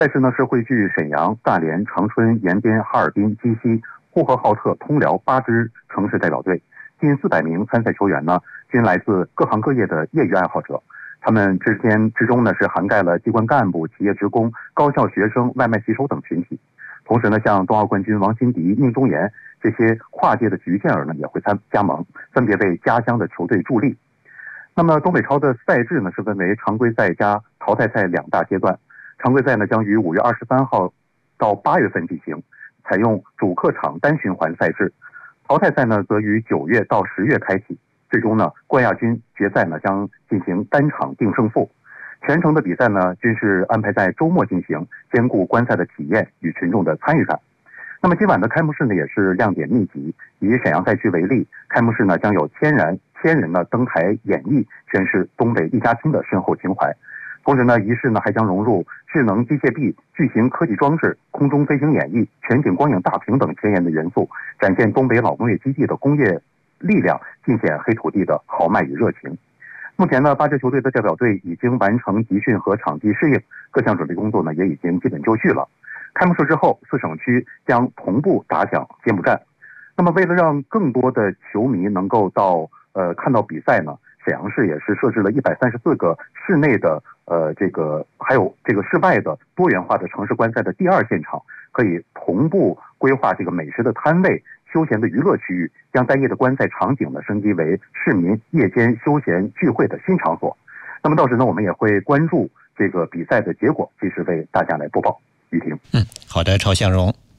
赛事呢是汇聚沈阳、大连、长春、延边、哈尔滨、鸡西、呼和浩特、通辽8支城市代表队，近400名参赛球员呢，均来自各行各业的业余爱好者。他们之中呢是涵盖了机关干部、企业职工、高校学生、外卖骑手等群体。同时呢，像冬奥冠军王欣迪、宁宗言这些跨界的局健儿呢也会加盟，分别为家乡的球队助力。那么东北超的赛制呢是分为常规赛加淘汰赛2大阶段。常规赛呢将于5月23号到8月份进行，采用主客场单循环赛制。淘汰赛呢则于9月到10月开启。最终呢，冠亚军决赛呢将进行单场定胜负。全程的比赛呢均是安排在周末进行，兼顾观赛的体验与群众的参与感。那么今晚的开幕式呢也是亮点密集。以沈阳赛区为例，开幕式呢将有千人呢登台演绎，诠释东北一家亲的深厚情怀。同时呢，仪式呢还将融入智能机械臂、巨型科技装置、空中飞行演绎、全景光影大屏等前沿的元素，展现东北老工业基地的工业力量，尽显黑土地的豪迈与热情。目前呢，8支球队的代表队已经完成集训和场地适应，各项准备工作呢也已经基本就绪了。开幕式之后，4省区将同步打响揭幕战。那么为了让更多的球迷能够看到比赛呢，沈阳市也是设置了134个室内的还有室外的多元化的城市观赛的第2现场，可以同步规划美食的摊位、休闲的娱乐区域，将单夜的观赛场景呢升级为市民夜间休闲聚会的新场所。那么到时呢，我们也会关注比赛的结果，及时为大家来播报。雨婷， 好的，朝向荣。